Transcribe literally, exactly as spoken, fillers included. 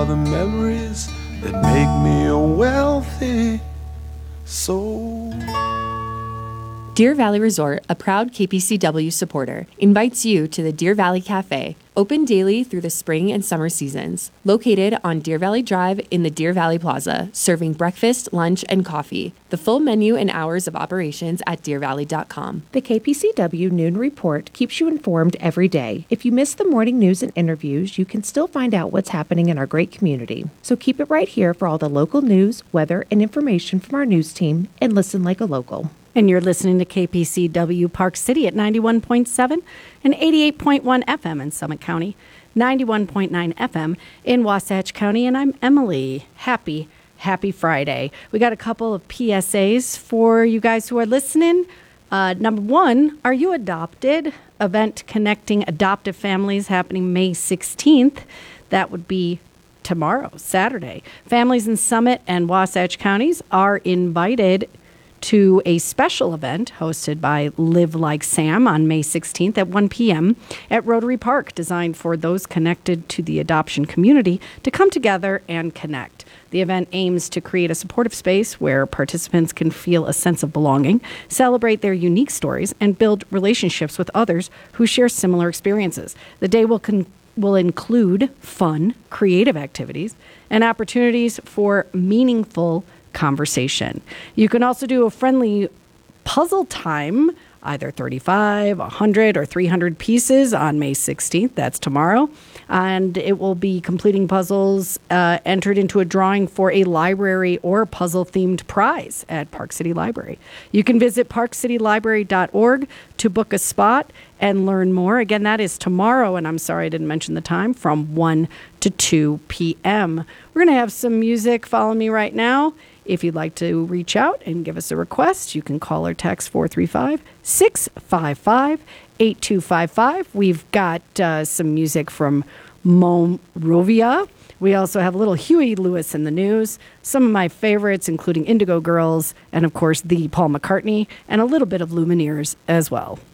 The memories that make me a wealthy soul. Deer Valley Resort, a proud K P C W supporter, invites you to the Deer Valley Cafe, open daily through the spring and summer seasons. Located on Deer Valley Drive in the Deer Valley Plaza, serving breakfast, lunch, and coffee. The full menu and hours of operations at deer valley dot com. The K P C W Noon Report keeps you informed every day. If you miss the morning news and interviews, you can still find out what's happening in our great community. So keep it right here for all the local news, weather, and information from our news team, and listen like a local. And you're listening to K P C W Park City at ninety-one point seven and eighty-eight point one F M in Summit County, ninety-one point nine F M in Wasatch County. And I'm Emily. Happy, happy Friday. We got a couple of P S As for you guys who are listening. Uh, number one, are you adopted? Event connecting adoptive families happening May sixteenth. That would be tomorrow, Saturday. Families in Summit and Wasatch counties are invited to a special event hosted by Live Like Sam on May sixteenth at one p.m. at Rotary Park, designed for those connected to the adoption community to come together and connect. The event aims to create a supportive space where participants can feel a sense of belonging, celebrate their unique stories, and build relationships with others who share similar experiences. The day will con- will include fun, creative activities, and opportunities for meaningful conversation. You can also do a friendly puzzle time, either thirty-five, one hundred, or three hundred pieces on May sixteenth. That's tomorrow. And it will be completing puzzles uh, entered into a drawing for a library or puzzle-themed prize at Park City Library. You can visit park city library dot org to book a spot and learn more. Again, that is tomorrow, and I'm sorry I didn't mention the time, from one to two p.m. We're going to have some music. Follow me right now. If you'd like to reach out and give us a request, you can call or text four three five, six five five, eight two five five. We've got uh, some music from Monrovia. We also have a little Huey Lewis in the news, some of my favorites, including Indigo Girls, and of course, the Paul McCartney, and a little bit of Lumineers as well.